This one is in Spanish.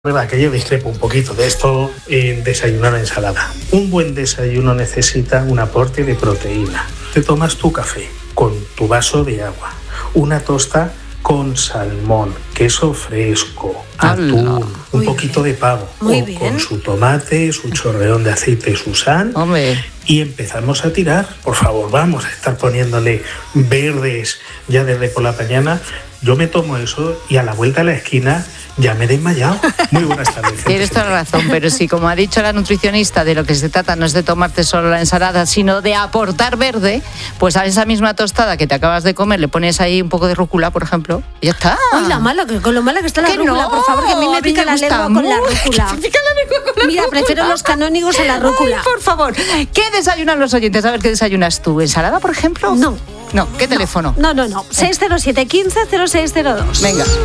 verdad que yo discrepo un poquito de esto en desayunar ensalada. Un buen desayuno necesita un aporte de proteína. Te tomas tu café con tu vaso de agua, una tosta con salmón, queso fresco, atún, un poquito de pavo, con su tomate, su chorreón de aceite, su sal. Y empezamos a tirar. Por favor, vamos a estar poniéndole verdes ya desde por la mañana. Yo me tomo eso y a la vuelta a la esquina ya me he desmayado. Muy buenas tardes. Tienes toda la razón, pero sí, como ha dicho la nutricionista, de lo que se trata no es de tomarte solo la ensalada, sino de aportar verde, pues a esa misma tostada que te acabas de comer le pones ahí un poco de rúcula, por ejemplo, y ya está. Ay, con lo mala que está la rúcula, por favor, que a mí me pica la lengua con la rúcula. Mira, prefiero los canónigos a la rúcula. Ay, por favor, ¿qué desayunan los oyentes? A ver, ¿qué desayunas tú? ¿Ensalada, por ejemplo? No. ¿Qué teléfono? No. 607 15 0602. Venga.